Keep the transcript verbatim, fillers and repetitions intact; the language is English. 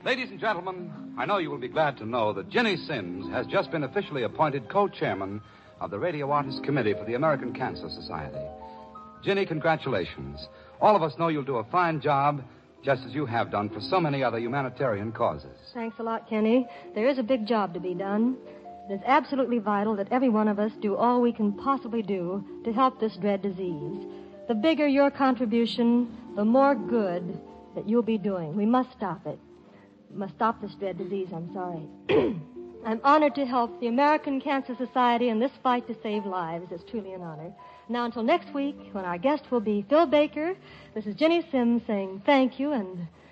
Ladies and gentlemen, I know you will be glad to know that Ginny Sims has just been officially appointed co-chairman of the Radio Artists Committee for the American Cancer Society. Ginny, congratulations. All of us know you'll do a fine job, just as you have done for so many other humanitarian causes. Thanks a lot, Kenny. There is a big job to be done. It is absolutely vital that every one of us do all we can possibly do to help this dread disease. The bigger your contribution, the more good that you'll be doing. We must stop it. We must stop this dread disease, I'm sorry. I'm honored to help the American Cancer Society in this fight to save lives. It's truly an honor. Now, until next week, when our guest will be Phil Baker, this is Ginny Sims saying thank you and